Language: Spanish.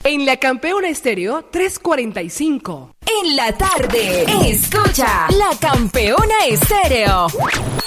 En la Campeona Estéreo 345. En la tarde, escucha La Campeona Estéreo.